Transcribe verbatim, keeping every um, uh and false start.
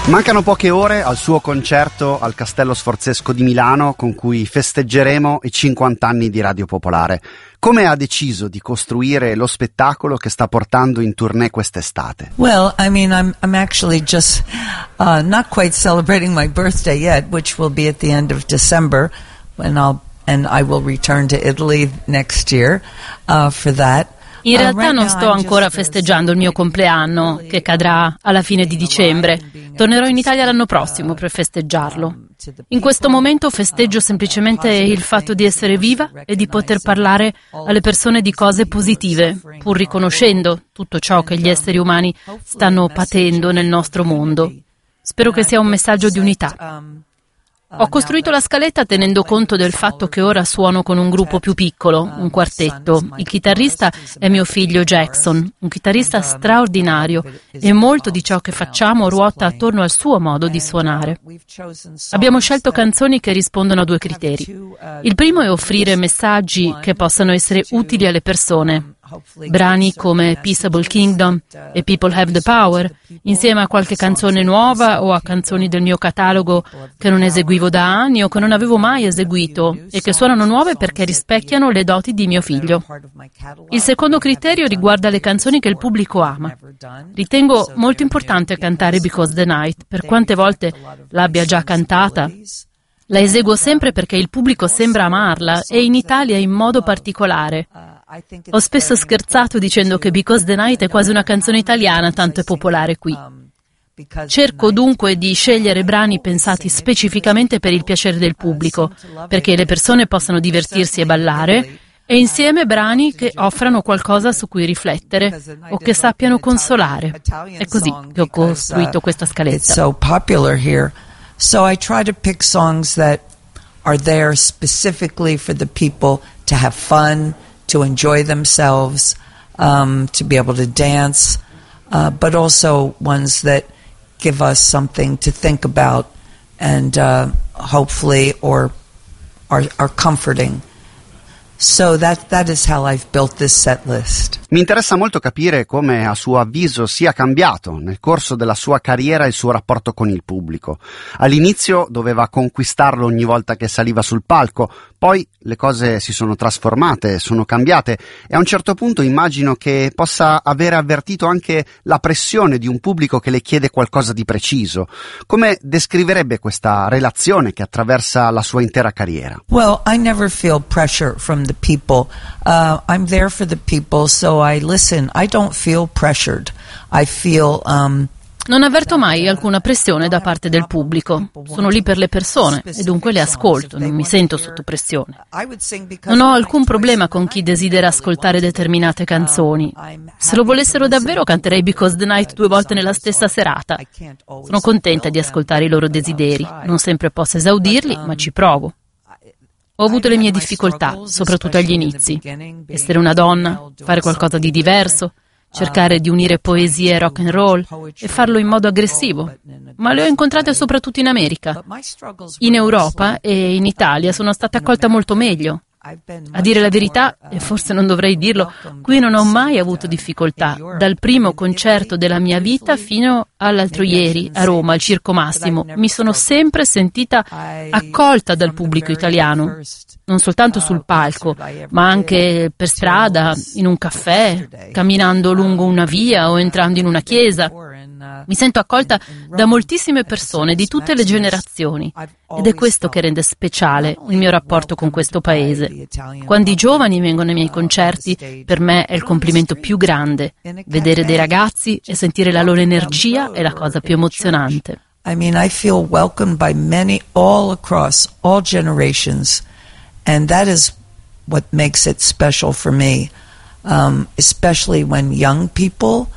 Mancano poche ore al suo concerto al Castello Sforzesco di Milano, con cui festeggeremo i cinquanta anni di Radio Popolare. Come ha deciso di costruire lo spettacolo che sta portando in tournée quest'estate? Well, I mean, I'm I'm actually just uh, not quite celebrating my birthday yet, which will be at the end of December, when I'll and I will return to Italy next year uh, for that. In realtà non sto ancora festeggiando il mio compleanno, che cadrà alla fine di dicembre. Tornerò in Italia l'anno prossimo per festeggiarlo. In questo momento festeggio semplicemente il fatto di essere viva e di poter parlare alle persone di cose positive, pur riconoscendo tutto ciò che gli esseri umani stanno patendo nel nostro mondo. Spero che sia un messaggio di unità. Ho costruito la scaletta tenendo conto del fatto che ora suono con un gruppo più piccolo, un quartetto. Il chitarrista è mio figlio Jackson, un chitarrista straordinario, e molto di ciò che facciamo ruota attorno al suo modo di suonare. Abbiamo scelto canzoni che rispondono a due criteri. Il primo è offrire messaggi che possano essere utili alle persone. Brani come Peaceable Kingdom e People Have the Power, insieme a qualche canzone nuova o a canzoni del mio catalogo che non eseguivo da anni o che non avevo mai eseguito e che suonano nuove perché rispecchiano le doti di mio figlio. Il secondo criterio riguarda le canzoni che il pubblico ama. Ritengo molto importante cantare Because the Night, per quante volte l'abbia già cantata. La eseguo sempre perché il pubblico sembra amarla, e in Italia in modo particolare. Ho spesso scherzato dicendo che Because the Night è quasi una canzone italiana, tanto è popolare qui. Cerco dunque di scegliere brani pensati specificamente per il piacere del pubblico, perché le persone possano divertirsi e ballare, e insieme brani che offrano qualcosa su cui riflettere o che sappiano consolare. È così che ho costruito questa scaletta. So I try to pick songs that are there specifically for the people to have fun, to enjoy themselves, um, to be able to dance, uh, but also ones that give us something to think about and uh, hopefully or are, are comforting. So that that is how I've built this set list. Mi interessa molto capire come a suo avviso sia cambiato nel corso della sua carriera il suo rapporto con il pubblico. All'inizio doveva conquistarlo ogni volta che saliva sul palco, poi le cose si sono trasformate, sono cambiate, e a un certo punto immagino che possa aver avvertito anche la pressione di un pubblico che le chiede qualcosa di preciso. Come descriverebbe questa relazione che attraversa la sua intera carriera? Well, I never feel pressure from the people. Uh, I'm there for the people, so I listen. I don't feel pressured. I feel um Non avverto mai alcuna pressione da parte del pubblico. Sono lì per le persone e dunque le ascolto, non mi sento sotto pressione. Non ho alcun problema con chi desidera ascoltare determinate canzoni. Se lo volessero davvero canterei Because the Night due volte nella stessa serata. Sono contenta di ascoltare i loro desideri. Non sempre posso esaudirli, ma ci provo. Ho avuto le mie difficoltà, soprattutto agli inizi. Essere una donna, fare qualcosa di diverso, cercare di unire poesia e rock and roll e farlo in modo aggressivo, ma le ho incontrate soprattutto in America. In Europa e in Italia sono stata accolta molto meglio. A dire la verità, e forse non dovrei dirlo, qui non ho mai avuto difficoltà, dal primo concerto della mia vita fino all'altro ieri a Roma, al Circo Massimo. Mi sono sempre sentita accolta dal pubblico italiano, non soltanto sul palco, ma anche per strada, in un caffè, camminando lungo una via o entrando in una chiesa. Mi sento accolta da moltissime persone di tutte le generazioni, ed è questo che rende speciale il mio rapporto con questo paese. Quando i giovani vengono ai miei concerti, per me è il complimento più grande. Vedere dei ragazzi e sentire la loro energia è la cosa più emozionante. I mean, I feel welcomed by many all across all generations, and that is what makes it special for me, um, especially when young people